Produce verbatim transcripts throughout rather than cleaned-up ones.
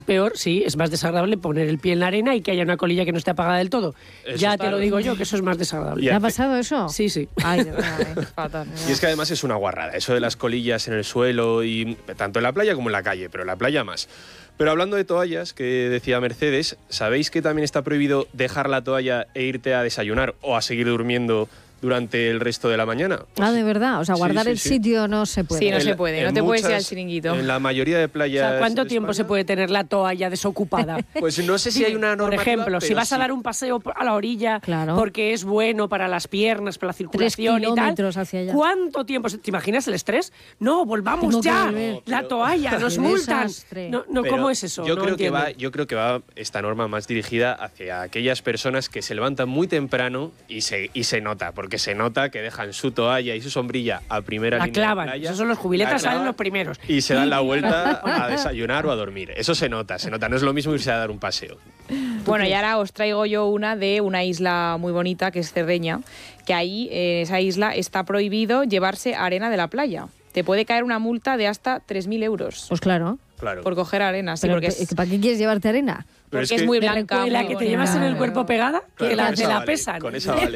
Peor, sí, es más desagradable poner el pie en la arena y que haya una colilla que no esté apagada del todo. Eso ya está... te lo digo yo, que eso es más desagradable. ¿Te ha pasado eso? Sí, sí. Ay, de verdad, es fatal. Y es que además es una guarrada, eso de las colillas en el suelo, y tanto en la playa como en la calle, pero en la playa más. Pero hablando de toallas, que decía Mercedes, ¿sabéis que también está prohibido dejar la toalla e irte a desayunar o a seguir durmiendo durante el resto de la mañana? Pues ah, ¿de verdad? O sea, guardar sí, sí, el sí. sitio no se puede. Sí, no En se la- puede, en no te puedes ir muchas- al chiringuito. En la mayoría de O playas. sea, ¿cuánto de tiempo España, se puede tener la toalla desocupada? Pues no sé si hay una Por normativa. ejemplo, si pero vas a sí. dar un paseo a la orilla Claro. porque es bueno para las piernas, para la circulación y tal, kilómetros hacia allá. ¿cuánto tiempo? se- ¿Te imaginas el estrés? No, volvamos Tengo que ya. volver. La Pero- toalla, nos Qué multan. desastre. No, no Pero ¿cómo es eso? Yo, No creo que entiendo. va, yo creo que va esta norma más dirigida hacia aquellas personas que se levantan muy temprano y se, y se nota, porque se nota que dejan su toalla y su sombrilla a primera La línea clavan. de playa. Esos son los jubiletas, la salen clavan los primeros. Y se dan la vuelta a desayunar o a dormir. Eso se nota, se nota. No es lo mismo irse a dar un paseo. Bueno, y ahora os traigo yo una de una isla muy bonita, que es Cerdeña, que ahí, en esa isla, está prohibido llevarse arena de la playa. Te puede caer una multa de hasta tres mil euros Pues claro. Claro. por coger arena. Sí, Pero, porque es, ¿para qué quieres llevarte arena? Pero porque es muy me blanca. Y la muy que te bonita. llevas en el cuerpo pegada, Claro, que la, con te esa la vale, pesan. Con esa vale.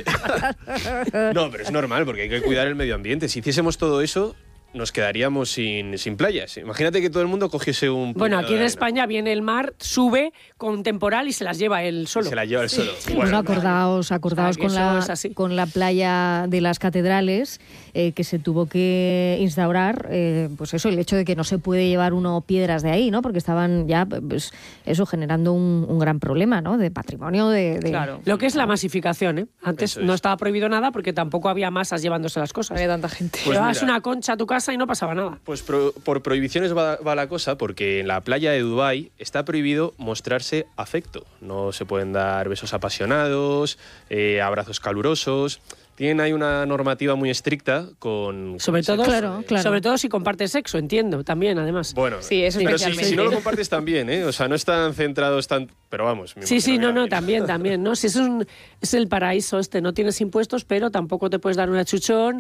No, pero es normal, porque hay que cuidar el medio ambiente. Si hiciésemos todo eso, nos quedaríamos sin, sin playas. Imagínate que todo el mundo cogiese un... Bueno, puñado aquí de en arena España viene el mar, sube con temporal y se las lleva él y solo. se la lleva el suelo. Bueno, acordaos, acordaos O sea, que con, eso la, es así. con la playa de las catedrales, eh, que se tuvo que instaurar, eh, pues eso, el hecho de que no se puede llevar uno piedras de ahí, ¿no? Porque estaban ya, pues eso, generando un, un gran problema, ¿no? De patrimonio, de... de- Claro. Lo que es la masificación, ¿eh? Antes Eso es. no estaba prohibido nada porque tampoco había masas llevándose las cosas. No había tanta gente. Pues Llevabas mira. una concha a tu casa y no pasaba nada. Pues pro- por prohibiciones va, va la cosa, porque en la playa de Dubái está prohibido mostrarse afecto. No se pueden dar besos apasionados, eh, abrazos calurosos. Tienen ahí una normativa muy estricta con... Sobre con todo, ese- Claro, claro. sobre todo si compartes sexo, entiendo, también, además. Bueno, Sí, eso pero si, especialmente. si no lo compartes también, ¿eh? O sea, no están centrados tan... Pero vamos, me Sí, sí, imagino no, que no, también, también, ¿no? Si es, un, es el paraíso este, no tienes impuestos, pero tampoco te puedes dar una chuchón,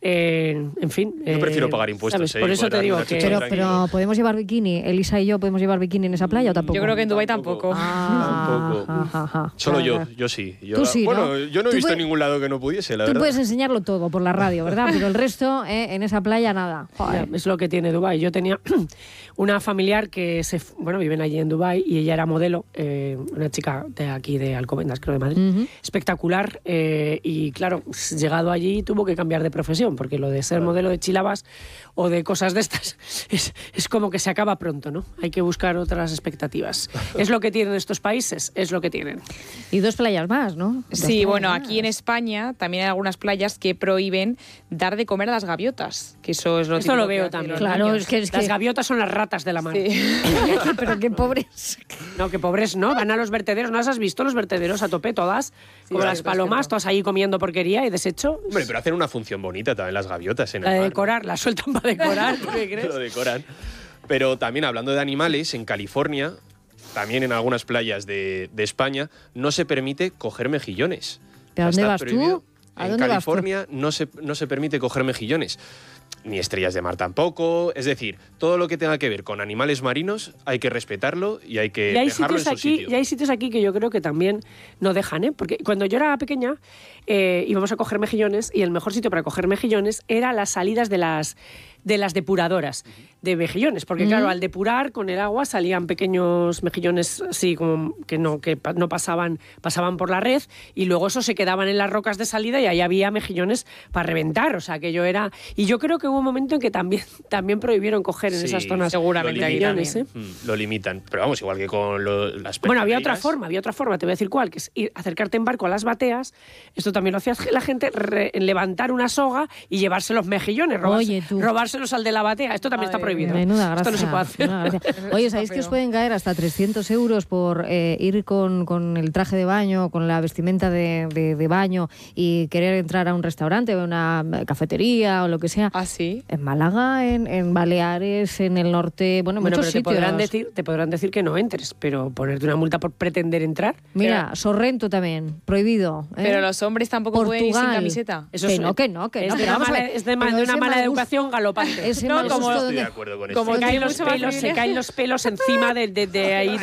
eh, en fin. Yo eh, prefiero pagar impuestos, ¿sabes? ¿eh? Por y eso poder te darme digo una que... chuchón Pero, tranquilo. pero ¿podemos llevar bikini? Elisa y yo, ¿podemos llevar bikini en esa playa o tampoco? Yo creo que en Dubái tampoco. Ah, Tampoco. ajá, ajá. Solo Claro, yo, claro. yo sí. Yo, Tú sí, ¿no? Bueno, yo no he Tú visto puedes- en ningún lado que no pudiese, la Tú verdad. puedes enseñarlo todo por la radio, ¿verdad? Pero el resto, eh, en esa playa, nada. Joder. Ya, es lo que tiene Dubái. Yo tenía una familiar que se, f- bueno, viven allí en Dubái y ella era modelo, eh, una chica de aquí de Alcobendas, creo de Madrid, Ujú. espectacular. eh, y claro, llegado allí tuvo que cambiar de profesión, porque lo de ser modelo de chilabas o de cosas de estas es, es como que se acaba pronto, ¿no? Hay que buscar otras expectativas. Es lo que tienen estos países, es lo que tienen. Y dos playas más, ¿no? Dos Sí, playas bueno, más. aquí en España también hay algunas playas que prohíben dar de comer a las gaviotas, que eso es lo Esto típico lo que veo hacen también. los Claro, niños. es que es Las que... gaviotas son las ratas de la mar. Sí. Pero qué pobres. No, que pobres, ¿no? Van a los vertederos. ¿No las has visto los vertederos a tope todas? Como es las cierto, es palomas, cierto. todas ahí comiendo porquería y desecho. Hombre, pero hacen una función bonita también las gaviotas en La el de mar, ¿no? decorar, la sueltan para decorar. ¿tú ¿Qué crees? Lo decoran. Pero también hablando de animales, en California, también en algunas playas de, de España, no se permite coger mejillones. ¿Pero a dónde Está vas tú? prohibido. ¿A En dónde vas tú? California no se, no se permite coger mejillones. Ni estrellas de mar tampoco. Es decir, todo lo que tenga que ver con animales marinos hay que respetarlo y hay que Y hay, dejarlo sitios en su aquí, sitio. y hay sitios aquí que yo creo que también no dejan, ¿eh? Porque cuando yo era pequeña eh, íbamos a coger mejillones y el mejor sitio para coger mejillones era las salidas de las, de las depuradoras de mejillones. Porque claro, al depurar con el agua salían pequeños mejillones así como que no, que pa- no pasaban, pasaban por la red y luego eso se quedaban en las rocas de salida y ahí había mejillones para reventar. O sea, que yo era... Y yo creo que hubo un momento en que también, también prohibieron coger en Sí, esas zonas seguramente lo ahí limitan, mejillones, ¿eh? Mm, Lo limitan. Pero vamos, igual que con lo- las Bueno, había otra pescaderías. forma, había otra forma, te voy a decir cuál, que es ir, acercarte en barco a las bateas. Esto también lo hacía la gente, re- levantar una soga y llevarse los mejillones, robarse- Oye, tú. robárselos al de la batea. Esto también está Madre prohibido. Menuda gracia. Esto no se puede hacer. menuda gracia. Oye, ¿sabéis que os feo. pueden caer hasta trescientos euros por eh, ir con, con el traje de baño, con la vestimenta de, de- de baño y querer entrar a un restaurante o una cafetería o lo que sea? ¿Ah, sí? En Málaga, en, en Baleares, en el norte, bueno, en Bueno, muchos pero te sitios. podrán, decir, te podrán decir que no entres, pero ponerte una multa por pretender entrar. Mira, Sorrento también, prohibido. ¿eh? Pero los hombres tampoco pueden ir sin Portugal. camiseta. Eso que es- no, que no, que es no. de pero una vamos a mala- ver, es de, ma- pero de ese una mala mal gusto- educación galopante. Ese No, mal como- gusto Estoy donde- de acuerdo con Como esto. caen tiene los mucho más pelos, se privilegio. caen los pelos encima de, de- de ahí